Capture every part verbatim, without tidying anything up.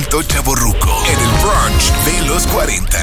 adulto chavorruco en el brunch de los cuarenta.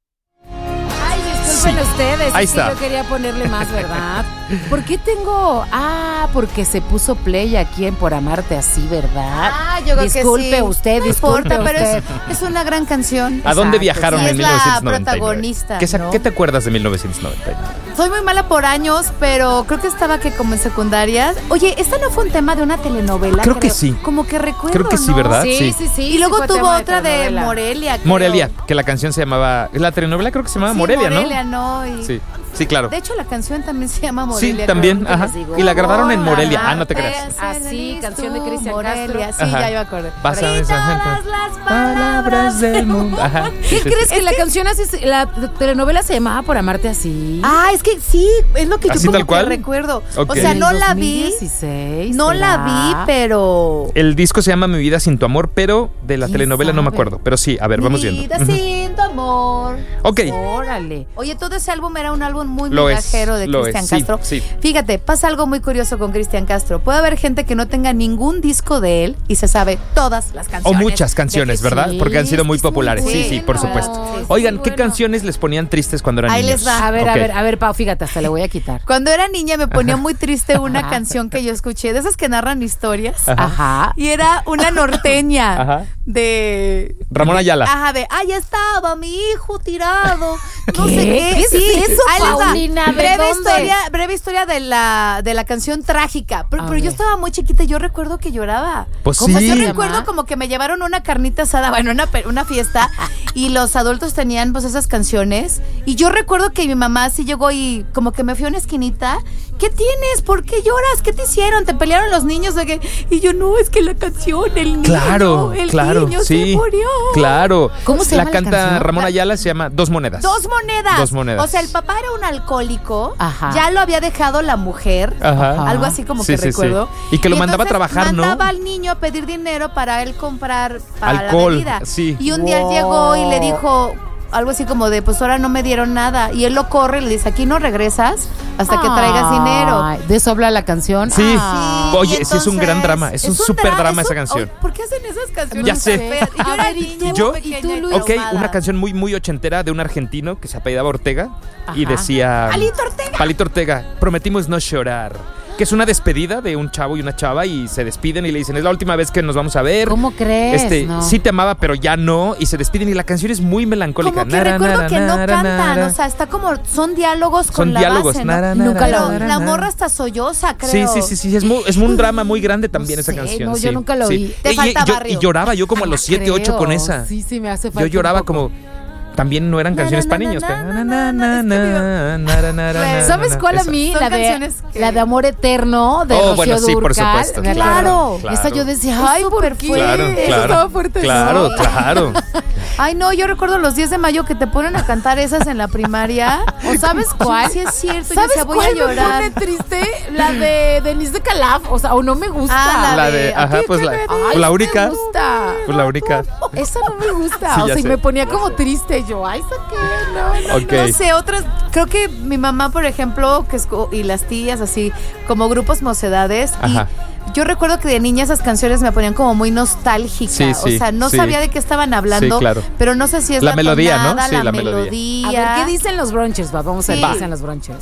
Disculpen sí. ustedes, Ahí es está. que yo quería ponerle más, ¿verdad? ¿Por qué tengo...? Ah, porque se puso play aquí en Por Amarte Así, ¿verdad? Ah, yo creo disculpe que sí. usted, no disculpe importa, pero usted. es, es una gran canción. ¿A dónde Exacto, viajaron sí, en es mil la novecientos noventa y nueve? protagonista, ¿Qué, sa- ¿no? ¿Qué te acuerdas de mil novecientos noventa y nueve? Soy muy mala por años, pero creo que estaba que como en secundaria. Oye, ¿esta no fue un tema de una telenovela? Creo que sí. Como que recuerdo, Creo que sí, ¿no? ¿verdad? Sí, sí, Sí. sí. Y luego sí fue tuvo tema otra de, telenovela. Morelia. creo. Morelia, que la canción se llamaba... La telenovela creo que se llamaba Sí, Morelia, Morelia, ¿no? ¿no? Y- Sí, sí, claro. De hecho, la canción también se llama Sí, Morelia. también, creo. ajá. les digo. Y la grabaron en Hola, Morelia. ajá. Ah, no te creas. Ah, sí, canción de Cristian Morelia. Castro. Sí, Ajá. ya yo me acordé. Vas a Y ver, todas ajá. las Palabras del mundo. Ajá. ¿Qué Sí, sí, crees sí. que la canción así, se- la telenovela se llamaba Por Amarte Así? Ah, es que sí, es lo que yo ¿Así como tal cual? que recuerdo. Ok. O sea, ¿En no el la dos mil vi, dieciséis, no la será? vi, pero... El disco se llama Mi vida sin tu amor, pero de la ¿Quién telenovela no me sabe? acuerdo. Pero sí, a ver, vamos Mi viendo. vida Ujú. sin tu amor. Ok. Órale. Oye, todo ese álbum era un álbum muy Lo es, migajero de lo Cristian es, sí, Castro. sí. Fíjate, pasa algo muy curioso con Cristian Castro. Puede haber gente que no tenga ningún disco de él y se sabe todas las O canciones. muchas de canciones, Cristian. ¿verdad? Sí, Porque han sido muy es muy populares. Sí, sí, por bueno. supuesto. Sí, sí, Oigan, muy ¿qué bueno. canciones les ponían tristes cuando eran Ahí niños? les va. A ver, Ok. a ver, a ver, Pau, fíjate, hasta le voy a quitar. Cuando era niña me ponía muy triste una Ajá. canción que yo escuché, de esas que narran historias. Ajá. Ajá. Y era una norteña Ajá. de... Ramón Ayala. Ajá, de, ahí estaba mi hijo tirado. No ¿Qué? sé qué. ¿Qué es sí, eso, ahí les va. Paulina? ¿De Breve dónde? historia, breve historia de la, de la canción Trágica. Pero, A pero yo ver. estaba muy chiquita y yo recuerdo que lloraba. Pues O sea, sí. yo ¿Cómo se recuerdo llama? como que me llevaron una carnita asada, bueno, una, pe- una fiesta, y los adultos tenían pues esas canciones. Y yo recuerdo que mi mamá sí llegó y como que me fui a una esquinita. ¿Qué tienes? ¿Por qué lloras? ¿Qué te hicieron? ¿Te pelearon los niños? ¿De qué? Y yo, no, es que la canción, el niño, Claro, el claro, niño sí. se murió. Claro. ¿Cómo se la llama la canta canción? Ramón Ayala, se llama Dos Monedas. Dos monedas. Dos monedas. O sea, el papá era un alcohólico. Ajá. Ya lo había dejado la mujer. Ajá. Algo así como Sí, que sí, sí. recuerdo. Y que lo mandaba a entonces trabajar, ¿no? Mandaba al niño a pedir dinero para él comprar para Alcohol, la bebida. sí. Y un día él Wow. llegó y le dijo algo así como de, pues ahora no me dieron nada. Y él lo corre y le dice, aquí no regresas hasta que traigas dinero. Ay, ¿de eso habla la canción? Sí. Ah. Sí, Oye, y sí es un gran drama, es un súper dra- drama es esa un- canción. oh, ¿Por qué hacen esas canciones? Ya tan sé. feas? Y yo A era ver, ¿y niña tú? muy ¿Yo? pequeña ¿Y tú, y Luis? Ok, traumada. una canción muy, muy ochentera de un argentino que se apellidaba Ortega y Ajá. decía... Palito Ortega. Palito Ortega, prometimos no llorar. Que es una despedida de un chavo y una chava y se despiden y le dicen, es la última vez que nos vamos a ver. ¿Cómo crees? Este, No. sí te amaba, pero ya no. Y se despiden y la canción es muy melancólica. Como que Nara, recuerdo nara, que no nara, cantan, nara. o sea, está como, son diálogos con Son la diálogos. base, ¿no? Nara, Nunca nara, la Pero oí. nara, la nara. morra está solloza, Sí, creo. sí, sí, sí, es, muy, es un drama muy grande también No esa sé, canción. no, yo sí, nunca lo sí. oí. Te Y- falta y, yo, barrio. y lloraba yo como a los siete, ocho con Creo. esa. Sí, sí, me hace falta. Yo lloraba un poco. como... También no eran Na, canciones na, para na, niños. na, pero- na, na, na, na, es que na, nara, nara, nara, ¿Sabes nara. cuál a Esa. mí? Son La de, canciones que- la de Amor Eterno de Oh, Rocío bueno, sí, por Dúrcal. supuesto, Me claro, acuerdo. Esa yo decía, Es ay, ¿por súper qué? fuerte. Claro, Eso claro. estaba fuerte. Claro, ¿no? claro. Ay, no, yo recuerdo los diez de mayo que te ponen a cantar esas en la primaria. ¿O sabes cuál? Sí, es cierto. Yo ¿Sabes decía, voy cuál a me llorar. pone triste? La de Denise de Calaf. O sea, o no me gusta. Ah, La de, ¿a ajá, ti pues qué la, me Ay, pues la sí única. me gusta. Pues la única. Esa no me gusta. Sí, o ya sea, y sé. me ponía como triste. Yo, ay, ¿esa qué? No, no. Ok. No sé, otras, creo que mi mamá, por ejemplo, que es, co- y las tías, así, como grupos mocedades, Ajá. y yo recuerdo que de niña esas canciones me ponían como muy nostálgica, Sí, sí, o sea, no sí. sabía de qué estaban hablando, Sí, claro. pero no sé si es La la, melodía, ¿no? tonada, Sí, la, la melodía. melodía. A ver, ¿qué dicen los brunches? Va, vamos a ver Sí. qué dicen los brunches.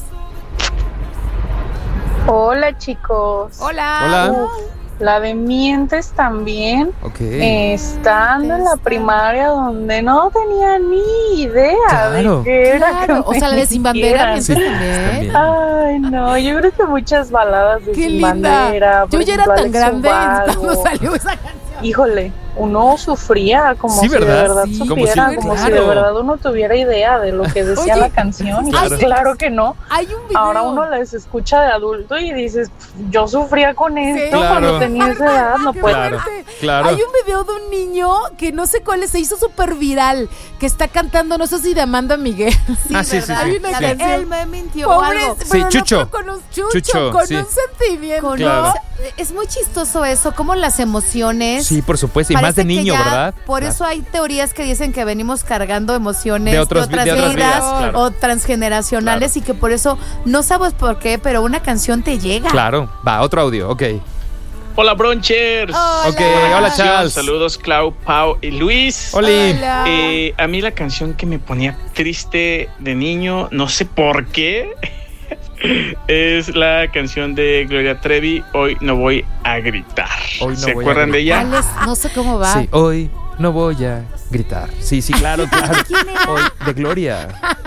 Hola chicos. Hola. Hola. Uf, la de Mientes también. Ok. Estando en la primaria donde no tenía ni idea Claro. de qué era. Claro. que O sea, la me de Sin Bandera dijeran. mientras también. también. Ay, no, yo creo que muchas baladas de Qué Sin linda. Bandera. por Yo ya era ejemplo, tan Alex grande Ubago. cuando salió esa canción. Híjole, uno sufría como Sí, si ¿verdad? de verdad Sí, supiera, como si- como si claro. de verdad uno tuviera idea de lo que decía Oye, la canción. Y claro. pues, claro que no. Hay un video. Ahora uno las escucha de adulto y dices, yo sufría con esto Claro. cuando tenía esa edad, no Qué puedo. Claro, fuerte. claro. Hay un video de un niño que no sé cuál es, se hizo súper viral, que está cantando, no sé si de Amanda Miguel. Ah, sí, sí, ¿verdad? sí, Hay una La sí. de canción. él me mintió o Pobre, algo. pero Sí, no Chucho. fue con un chucho, Chucho, con sí. un sentimiento. Con- Claro. o sea, es muy chistoso eso, como las emociones. Sí, por supuesto. Y más Parece de que niño, ya- ¿verdad? Por Claro. eso hay teorías que dicen que venimos cargando emociones De de, otros- otras de otras vidas, vidas, claro. o transgeneracionales Claro. y que por eso no sabes por qué, pero una canción te llega. Claro. Va, otro audio, ok. Hola, Bronchers. Hola. Ok, hola, Charles. Saludos, Clau, Pau y Luis. Oli. Hola. Eh, a mí la canción que me ponía triste de niño, no sé por qué, es la canción de Gloria Trevi, Hoy no voy a gritar. Hoy no ¿Se voy a acuerdan de ella? ¿Cuál es? No sé cómo va. Sí, hoy no voy a gritar. Sí, sí, claro, claro. ¿Quién era? Hoy, de Gloria.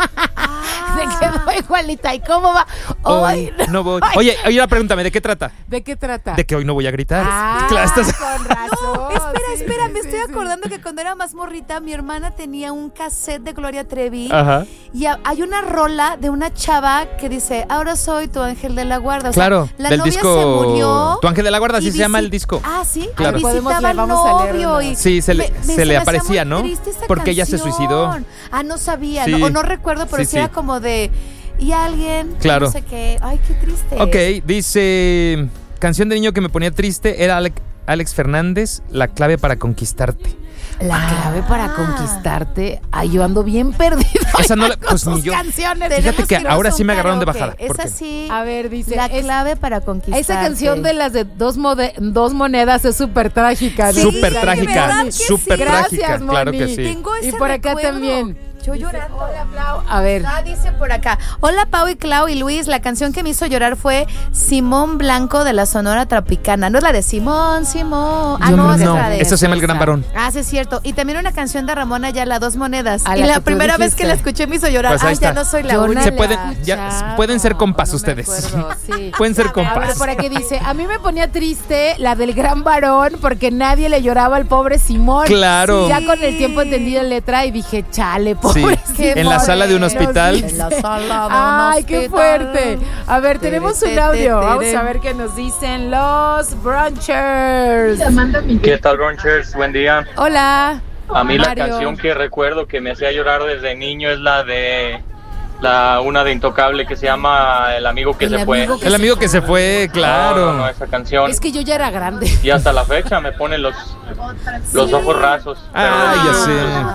Se quedó igualita. ¿Y cómo va? Hoy Hoy. no voy. Oye, oye, ahora pregúntame, ¿de qué trata? ¿De qué trata? De que hoy no voy a gritar. Ah, Claro, estás- con razón. Espera, Sí, espera, sí, me sí, estoy sí. acordando que cuando era más morrita, mi hermana tenía un cassette de Gloria Trevi. Ajá. Y a- hay una rola de una chava que dice, ahora soy tu ángel de la guarda. O sea, Claro, la del novia disco. se murió. Tu ángel de la guarda, así y se llama el visi- disco. Ah, sí. Claro. Y Podemos visitaba leer, al vamos a leer novio. una. Y Sí, se le- se me le hacía aparecía, muy ¿no? triste esa Porque ella se canción. suicidó. Ah, no sabía, Sí. no, o no recuerdo, pero Sí, sí, sí. era como de, y alguien, Claro. no sé qué. Ay, qué triste. Ok, dice, canción de niño que me ponía triste era Ale- Alex Fernández, La clave para conquistarte. La clave para Ah. conquistarte. Ay, yo ando bien perdida. Esa no la- con pues sus ni yo. canciones. Fíjate Tenemos que irnos ahora a sí un me agarraron de karaoke. bajada, Es porque- así. A ver, dice. La es- clave para conquistar. Esa canción de las de dos, mode- dos monedas es súper trágica. Sí, ¿no? Súper ¿verdad trágica, que sí? súper Gracias, trágica, claro Moni. que sí. Tengo Y ese por acá recuerdo. también. Yo llorando. Hola, Flau. A ver. Ah, dice por acá. Hola, Pau y Clau y Luis. La canción que me hizo llorar fue Simón Blanco de la Sonora Tropicana. No es la de Simón, Simón. Ah, Yo no, creo esa que es No, la de. eso se llama El Gran Varón. Ah, sí, es cierto. Y también una canción de Ramón Ayala, Dos Monedas. A y la la que tú primera vez dijiste. que la escuché me hizo llorar. Pues ahí ah, ya está. no soy la Yo no única. Se la pueden- he ya, escuchado. pueden ser compas No me ustedes. acuerdo, sí. Pueden ser A ver, compas. por aquí dice, a mí me ponía triste la del gran varón porque nadie le lloraba al pobre Simón. Claro. Sí, ya con el tiempo entendí la letra y dije, chale, pobre Sí, Simón. en la sala de un hospital. En la sala de un Ay, qué hospital. fuerte. A ver, tenemos un Tere, audio. tere, Vamos tere. a ver qué nos dicen los brunchers. ¿Qué tal, Bronchers? Buen día. Hola. A mí la Mario. canción que recuerdo que me hacía llorar desde niño es la de la una de Intocable que se llama El amigo que El se fue. amigo que El amigo que se fue, claro. No, no, no, esa canción. Es que yo ya era grande. Y hasta la fecha me pone los, los ojos rasos. Ah, Pero- ya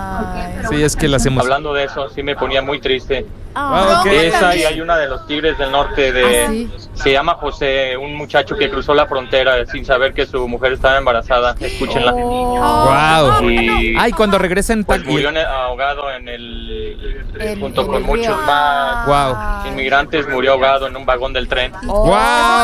sé. Sí, es que la hacemos. Hablando de eso, sí me ponía muy triste. Ah, ok. Esa y hay una de los Tigres del Norte de ¿Ah, sí? se llama José, un muchacho que cruzó la frontera sin saber que su mujer estaba embarazada. Escúchenla. Wow. Y Ay, cuando regresen pues tal murió en- ahogado en el En- junto en con el muchos río. más Wow. inmigrantes, murió ahogado en un vagón del tren. Wow.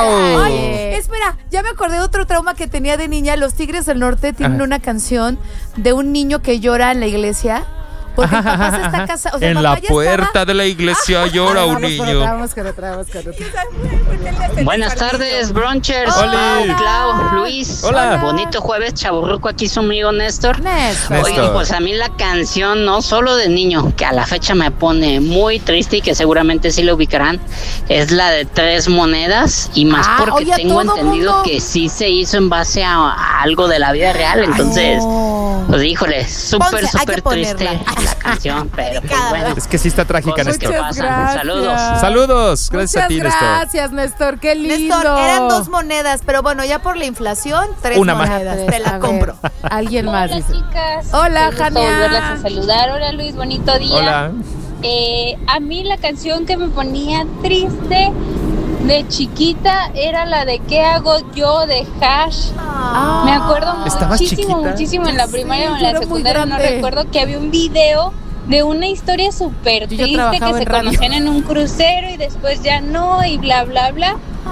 Ay, espera, ya me acordé de otro trauma que tenía de niña. Los Tigres del Norte tienen Ajá. una canción de un niño que llora en la iglesia porque el papá se está casando. O sea, el En papá la ya puerta estaba- de la iglesia llora un Vamos con niño. otra, vamos con otra, vamos con otra. Buenas tardes, Bronchers, Hola. Pau, Clau, Luis. Hola. Bonito jueves, chaburruco, aquí su amigo Néstor. Néstor. Néstor. Oigan, pues a mí la canción, no solo de niño, que a la fecha me pone muy triste y que seguramente sí lo ubicarán, es la de Tres Monedas, y más Ah, porque oye, a tengo todo entendido mundo. que sí se hizo en base a, a algo de la vida real, entonces, pues híjole, súper, Ponce, hay que súper triste ponerla. la canción, pero pues Dedicada, bueno, Es que sí está trágica, cosas que Néstor. Muchas pasan. gracias. Saludos. Saludos. Gracias Muchas a ti, Néstor. gracias, Néstor. Qué lindo. Néstor, eran dos monedas, pero bueno, ya por la inflación, tres Una más. monedas. Tres, Te la a ver, compro. Alguien más Hola dice. chicas, Hola, Qué gusto Jania. volverlas a saludar. Hola Luis, bonito día. Hola. Eh, a mí la canción que me ponía triste de chiquita era la de ¿Qué hago yo? De Hash. Ah. Me acuerdo ¿Estabas muchísimo, chiquita? muchísimo en la Sí, primaria o en yo la era muy secundaria. No grande. recuerdo que había un video de una historia súper Yo ya triste trabajaba que en se radio. conocían en un crucero y después ya no y bla, bla, bla.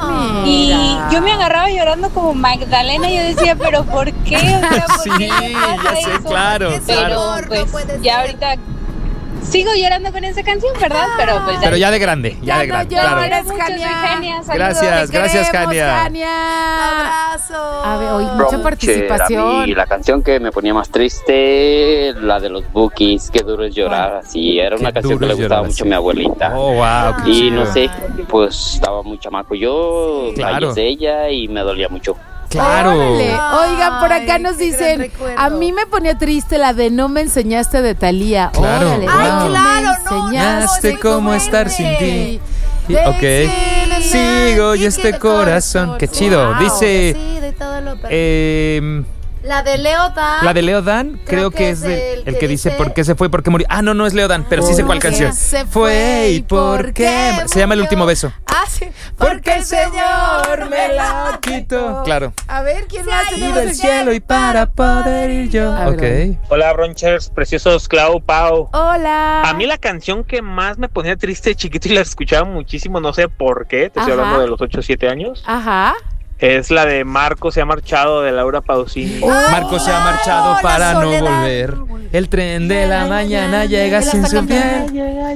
Y Mira. yo me agarraba llorando como Magdalena y yo decía, pero ¿por qué? O sea, ¿por Sí, qué me pasa ya sé, eso? claro, Pero claro. No pues puede ya ser. ahorita sigo llorando con esa canción, ¿verdad? Pero pues Pero ya de grande, ya, Ya de no grande, llores. claro. Quiero mucho, soy Jania. Jania, saludos. Gracias, Te gracias, queremos, Jania. Jania. Abrazo. A ver, hoy mucha Broncher, participación. Y la canción que me ponía más triste, la de los Bookies, Qué duro es llorar. Así, era una Qué canción duro que le es gustaba llorar, mucho sí. a mi abuelita. Oh, wow, qué Y chido. no sé, pues estaba muy chamaco yo, Claro. fallece ella y me dolía mucho. Claro. Órale. Oigan, por acá Ay, nos qué gran dicen, recuerdo. a mí me ponía triste la de No me enseñaste de Thalía. Claro. Órale. Ay, No me claro, no, no, enseñaste no, cómo muy estar sin fuerte. ti. Y- ok. Sigo y este corazón. Qué chido. Wow, Dice sí, de todo lo perdido. eh, La de Leo Dan. La de Leo Dan, creo, creo que, que es de, el, el que, que dice ¿por qué se fue? ¿Por qué murió? Ah, no, no es Leo Dan, pero sí sé cuál canción. Se fue y por qué murió. Se llama El Último Beso. Ah, sí. Porque el Señor me la quitó. Claro. A ver, ¿quién más tenemos del cielo y para poder ir yo. Ok. Hola, Bronchers, preciosos Clau, Pau. Hola. A mí la canción que más me ponía triste de chiquito y la escuchaba muchísimo, no sé por qué, te estoy Ajá. hablando de los ocho o siete años. Ajá. Es la de Marco se ha marchado, de Laura Pausini. Oh, Marco se ha marchado la para no soledad. volver. El tren de la mañana llega sin su piel.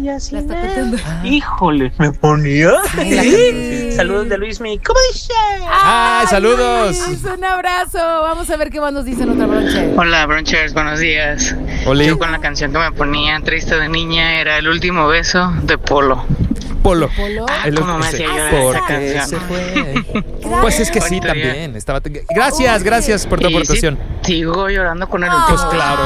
Híjole, ¿me ponía? Sí. Saludos de Luismi. ¿Cómo dice? ¡Ay, saludos! Luis, un abrazo. Vamos a ver qué más nos dicen otra bronche. Hola, Bronchers, buenos días. Oli. Yo con la canción que me ponía triste de niña era El Último Beso de Polo. Polo. ¿Polo? Ah, El cómo me ese- hacía llorar ¿Por esa qué canción. se fue? Pues es que sí, Ahorita ya. también. Estaba... Gracias, gracias por tu Y sí, aportación. sigo llorando con el Ay. último Pues beso. claro.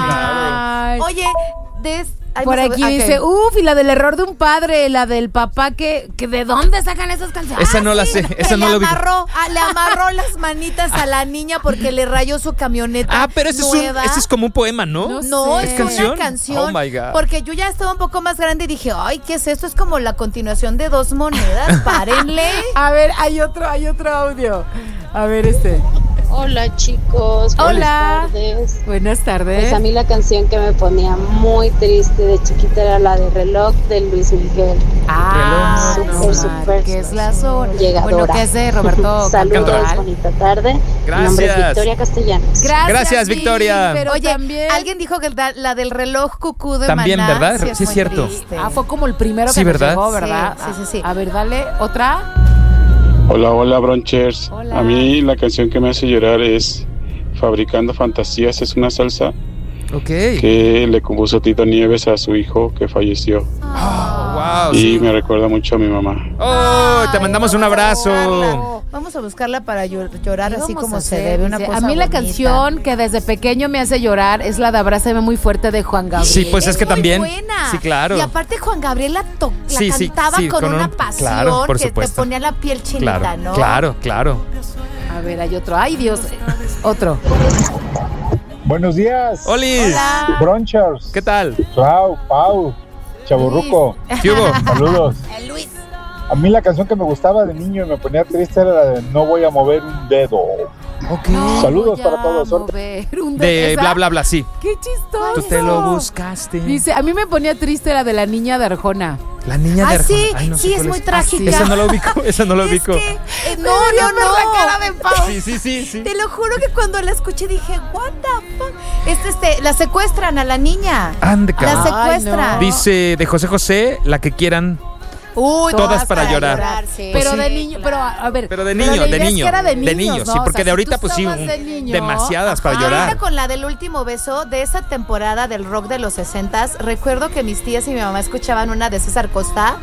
Ay. Oye, de es- ay, Por vamos a aquí ver- dice, ok. uff, y la del error de un padre, la del papá que, que ¿de dónde sacan esas canciones? Esa no la sé, Que esa no le la vi. amarró, ah, le amarró las manitas a la niña porque le rayó su camioneta. Ah, pero ese es, un, nueva. ese es como un poema, ¿no? No No, sé. es ¿Es canción? una canción. Oh my God. Porque yo ya estaba un poco más grande y dije, ay, ¿qué es esto? Es como la continuación de Dos Monedas. Párenle. A ver, hay otro, hay otro audio. A ver este. Hola chicos, Hola. buenas tardes. Buenas tardes. Pues a mí la canción que me ponía muy triste de chiquita era la de Reloj de Luis Miguel. Ah, Súper, no súper que es la zona. llegadora. Bueno, que es de Roberto Saludos, Cantoral. bonita tarde. Mi nombre es Gracias. Victoria Castellanos. Gracias, Gracias, Vic, Victoria. Pero Oye, también- alguien dijo que la, la del reloj cucú de También, Maná, ¿verdad? Sí, Sí, es muy cierto. triste. Ah, fue como el primero que Sí, nos ¿verdad? llegó, ¿verdad? Sí, sí, sí, sí. A ver, dale, otra. Hola, hola, Bronchers. Hola. A mí la canción que me hace llorar es Fabricando Fantasías. Es una salsa Ok. que le compuso Tito Nieves a su hijo que falleció. Oh, wow. Y Sí. me recuerda mucho a mi mamá. Oh, te mandamos un abrazo. Vamos a buscarla para llor- llorar ¿Qué así vamos como a se hacer? debe. Una Dice, cosa a mí la bonita. canción que desde pequeño me hace llorar es la de Abrázame muy fuerte de Juan Gabriel. Sí, pues es, que muy también. buena. Sí, claro. Y aparte Juan Gabriel la, to- la Sí, sí, cantaba sí, con, con una un- pasión claro, por que te supuesto. ponía la piel chinita, Claro, ¿no? claro, claro. A ver, hay otro. Ay, Dios. Otro. Buenos días. Oli. Hola. Bronchers. ¿Qué tal? Clau, Pau, Chaburruco. ¿Qué hubo? Saludos. El Luis. A mí la canción que me gustaba de niño y me ponía triste era la de No voy a mover un dedo. Ok. Saludos Voy para a todos. mover un De ¿esa? bla, bla, bla, sí. Qué chistoso. Tú te lo buscaste. Dice, a mí me ponía triste la de la niña de Arjona. La niña Ah, de Arjona. sí, Ay, no sé sí, es cuál muy Ah, trágica. sí. Esa no la ubico, esa no la Es ubico. que, eh, no, no, no. la cara de Pau. Sí, sí, sí, sí. Te lo juro que cuando la escuché dije, what the fuck. Este, este, la secuestran a la niña. Ande, La cabrón. secuestran. no. Dice de José José, la que quieran. Uy, Todas para llorar. sí. Pero Pues de sí. niño, pero a a ver. Pero de pero niño, la de idea es niño. que era de De niños, niño, ¿no? sí, O porque sea, de si ahorita, tú pues sí, estabas un- de niño, demasiadas para Y ahorita llorar. con la del último beso de esa temporada del rock de los sesentas, recuerdo que mis tías y mi mamá escuchaban una de César Costa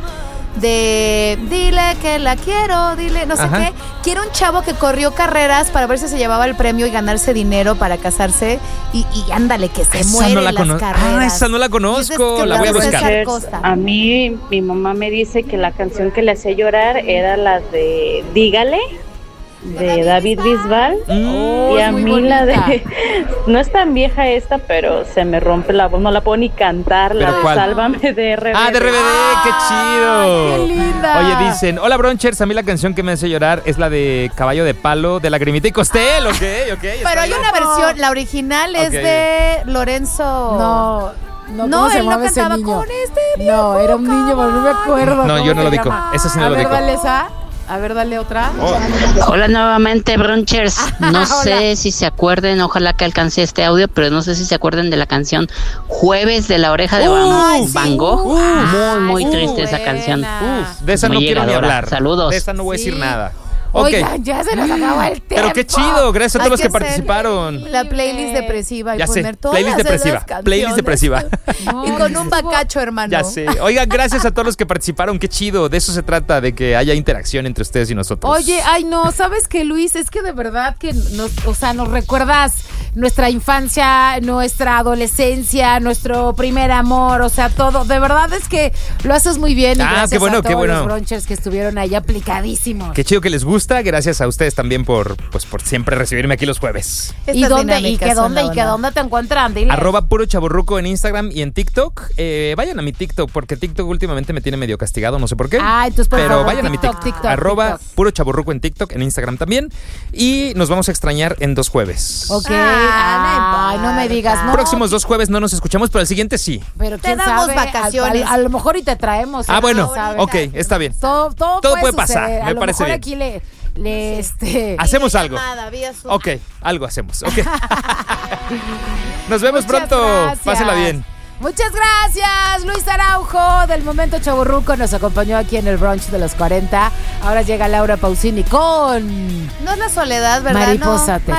de dile que la quiero, dile no sé Ajá. qué. Quiero un chavo que corrió carreras para ver si se llevaba el premio y ganarse dinero para casarse y, y ándale que se Esa muere no la las conozco. carreras. Ah, esa no la conozco. que La voy a la buscar. César Bronchers, Costa. a mí mi mamá me dice que la canción que le hacía llorar era la de Dígale de David Bisbal. Mm. Y a muy mí la bonita. de no es tan vieja esta, pero se me rompe la voz, no la puedo ni cantar, la ¿Pero de cuál? Sálvame de R B D. Ah, de R B D, qué chido. qué linda. Oye, dicen, hola Bronchers, a mí la canción que me hace llorar es la de Caballo de Palo, de Lagrimita y Costel, ok, ok. está Pero hay bien. una versión, la original es Ok. de Lorenzo. No, no, No, ¿cómo se él no llamaba ese cantaba niño? con este viejo No, era un niño, pero no me acuerdo. No, cómo yo no se lo ubico. llama. Esa sí no A lo ver, ubico. dale esa. A ver, dale otra. Hola nuevamente, Bronchers. No sé si se acuerden, ojalá que alcance este audio, pero no sé si se acuerden de la canción Jueves de la Oreja de Van, Uf, Van Gogh. uf, muy, muy uf, triste esa canción. Uf, de esa no Muy quiero ni llegadora. hablar. Saludos. De esa no voy a decir Sí. nada. Ok. Oigan, ya se nos acabó el tiempo. Pero qué chido, gracias a Hay todos los que que hacer participaron. La playlist depresiva y Ya sé, poner todas playlist esas depresiva, canciones. playlist depresiva. Y con un bacacho, hermano. Ya sé. Oigan, gracias a todos los que participaron, qué chido. De eso se trata, de que haya interacción entre ustedes y nosotros. Oye, ay no, ¿sabes qué, Luis? Es que de verdad que nos, o sea, nos recuerdas nuestra infancia, nuestra adolescencia, nuestro primer amor, o sea, todo. De verdad es que lo haces muy bien y Ah, gracias qué bueno, a qué todos bueno. los bronchers que estuvieron ahí aplicadísimos. Qué chido que les guste. gusta. Gracias a ustedes también por, pues, por siempre recibirme aquí los jueves. ¿Y dónde, y que dónde, y que dónde te encuentran? Dile. Arroba puro chavorruco en Instagram y en TikTok. Eh, vayan a mi TikTok, porque TikTok últimamente me tiene medio castigado, no sé por qué. Ah, entonces por Pero favor, vayan TikTok, a mi TikTok. TikTok, arroba TikTok. puro chavorruco en TikTok, en Instagram también. Y nos vamos a extrañar en dos jueves. Ok. Ah, Ay, no me digas, no. Próximos dos jueves no nos escuchamos, pero el siguiente sí. Pero Te quién damos sabe, vacaciones. A, a- a lo mejor y te traemos. Ah, ¿eh? bueno, ¿Quién sabe? ok, está bien. Todo, todo, Todo puede, puede pasar, suceder. me a lo parece mejor bien. aquí le, le este. Hacemos algo. Llamada, vía Zoom. Ok, algo hacemos. Ok. Nos vemos Muchas pronto. gracias. Pásela bien. Muchas gracias, Luis Araujo del Momento Chavorruco nos acompañó aquí en el brunch de los cuarenta. Ahora llega Laura Pausini con No es la soledad, ¿verdad? Mariposa No. Te